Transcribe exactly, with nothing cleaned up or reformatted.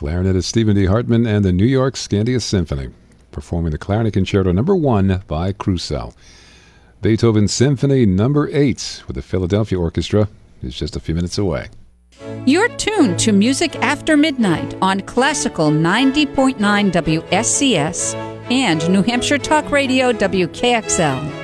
Clarinetist Stephen D. Hartman and the New York Scandia Symphony, performing the Clarinet Concerto Number One by Crusell. Beethoven's Symphony Number Eight with the Philadelphia Orchestra is just a few minutes away. You're tuned to Music After Midnight on Classical ninety point nine W S C S and New Hampshire Talk Radio W K X L.